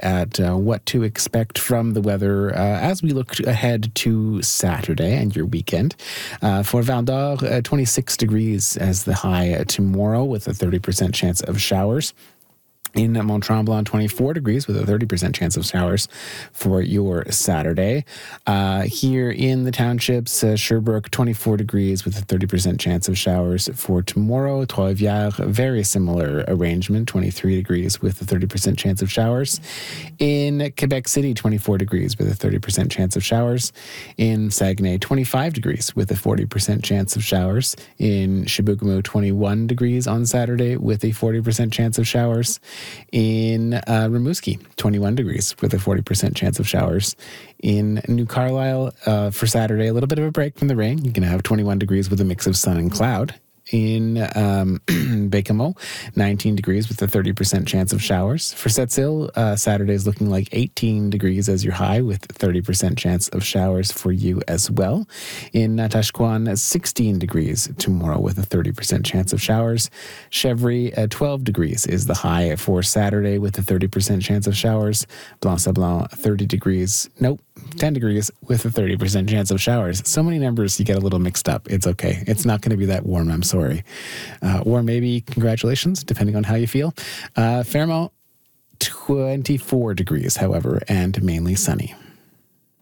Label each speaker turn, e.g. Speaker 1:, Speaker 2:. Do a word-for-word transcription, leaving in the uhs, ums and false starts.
Speaker 1: at uh, what to expect from the weather uh, as we look ahead to Saturday and your weekend. Uh, for Val d'Or, uh, twenty-six degrees as the high tomorrow with a thirty percent chance of showers. In Mont Tremblant, twenty-four degrees with a thirty percent chance of showers for your Saturday. Uh, here in the townships, uh, Sherbrooke, twenty-four degrees with a thirty percent chance of showers for tomorrow. Trois-Rivières, very similar arrangement, twenty-three degrees with a thirty percent chance of showers. In Quebec City, twenty-four degrees with a thirty percent chance of showers. In Saguenay, twenty-five degrees with a forty percent chance of showers. In Chibougamau, twenty-one degrees on Saturday with a forty percent chance of showers. In uh, Rimouski, twenty-one degrees with a forty percent chance of showers. In New Carlisle, uh, for Saturday, a little bit of a break from the rain. You're going to have twenty-one degrees with a mix of sun and cloud. In um, Bécamo, nineteen degrees with a thirty percent chance of showers. For Sept-Îles, uh, Saturday is looking like eighteen degrees as your high with thirty percent chance of showers for you as well. In Natashquan, sixteen degrees tomorrow with a thirty percent chance of showers. Chevry, uh, twelve degrees is the high for Saturday with a thirty percent chance of showers. Blanc-Sablon, thirty degrees. Nope. ten degrees with a thirty percent chance of showers. So many numbers, you get a little mixed up. It's okay. It's not going to be that warm, I'm sorry. Uh, or maybe congratulations, depending on how you feel. Uh, Fairmont, twenty-four degrees, however, and mainly sunny.